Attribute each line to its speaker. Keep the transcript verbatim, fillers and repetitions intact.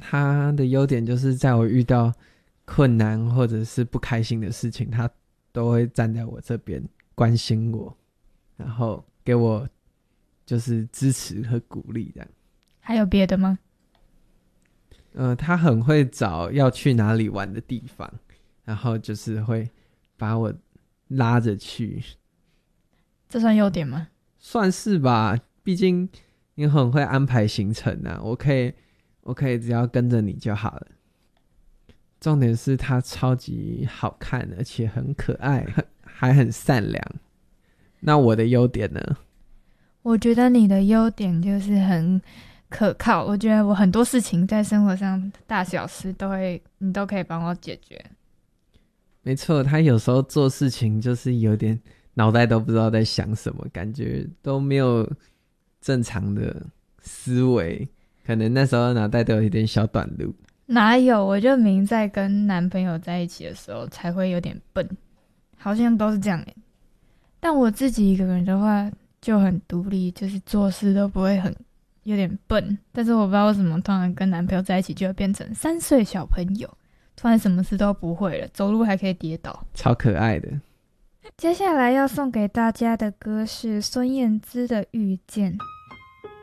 Speaker 1: 他的优点就是在我遇到困难或者是不开心的事情，他都会站在我这边关心我，然后给我就是支持和鼓励这样。
Speaker 2: 还有别的吗？
Speaker 1: 呃，他很会找要去哪里玩的地方，然后就是会把我拉着去。
Speaker 2: 这算优点吗？
Speaker 1: 算是吧，毕竟你很会安排行程啊，我可以我可以只要跟着你就好了。重点是他超级好看，而且很可爱，还很善良。那我的优点呢？
Speaker 2: 我觉得你的优点就是很可靠，我觉得我很多事情在生活上大小事都会你都可以帮我解决。
Speaker 1: 没错，他有时候做事情就是有点脑袋都不知道在想什么，感觉都没有正常的思维，可能那时候脑袋都有一点小短路。
Speaker 2: 哪有，我就明在跟男朋友在一起的时候才会有点笨，好像都是这样耶。但我自己一个人的话就很独立，就是做事都不会很有点笨，但是我不知道为什么突然跟男朋友在一起就会变成三岁小朋友，突然什么事都不会了，走路还可以跌倒，
Speaker 1: 超可爱的。
Speaker 2: 接下来要送给大家的歌是孙燕姿的《遇见》。